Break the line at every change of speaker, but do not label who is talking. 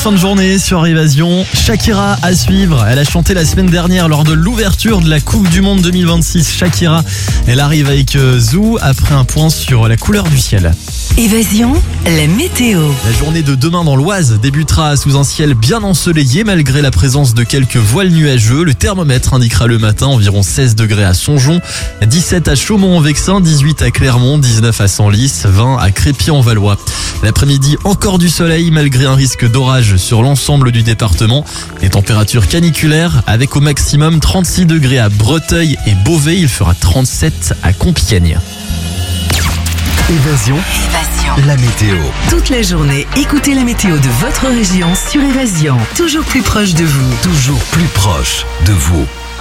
fin de journée sur Évasion. Shakira à suivre. Elle a chanté la semaine dernière lors de l'ouverture de la Coupe du Monde 2026. Shakira, elle arrive avec Zou après un point sur la couleur du ciel.
Évasion, la météo.
La journée de demain dans l'Oise débutera sous un ciel bien ensoleillé malgré la présence de quelques voiles nuageux. Le thermomètre indiquera le matin environ 16 degrés à Songeon, 17 à Chaumont-en-Vexin, 18 à Clermont, 19 à Senlis, 20 à Crépy-en-Valois. L'après-midi, encore du soleil malgré un risque d'orage sur l'ensemble du département. Les températures caniculaires avec au maximum 36 degrés à Breteuil et Beauvais. Il fera 37 à Compiègne.
Évasion, la météo.
Toute la journée, écoutez la météo de votre région sur Évasion. Toujours plus proche de vous.
Toujours plus proche de vous.